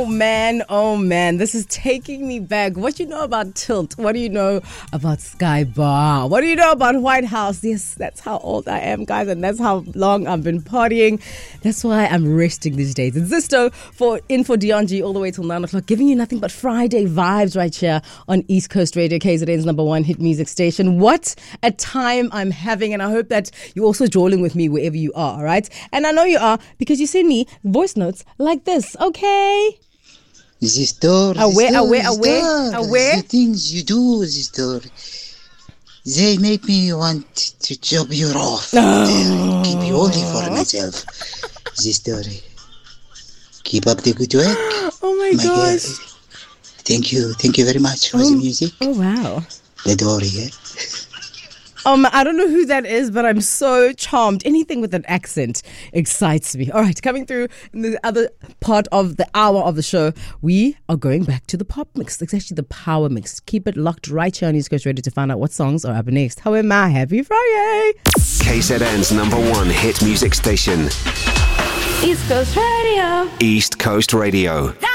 Oh man, this is taking me back. What do you know about Tilt? What do you know about Sky Bar? What do you know about White House? Yes, that's how old I am, guys, and that's how long I've been partying. That's why I'm resting these days. It's Zisto for DNG all the way till 9 o'clock, giving you nothing but Friday vibes right here on East Coast Radio, KZN's #1 hit music station. What a time I'm having, and I hope that you're also jolling with me wherever you are, all right? And I know you are, because you send me voice notes like this, okay? Zisto, aware. The things you do, Zisto, they make me want to chop you off. Keep you only for myself. Zisto, keep up the good work. Oh my gosh. God. Thank you very much for the music. Oh wow. Don't worry, eh? I don't know who that is, but I'm so charmed. Anything with an accent excites me. All right, coming through in the other part of the hour of the show, we are going back to the pop mix. It's actually the power mix. Keep it locked right here on East Coast Radio to find out what songs are up next. How am I? Happy Friday! KZN's #1 hit music station. East Coast Radio. East Coast Radio.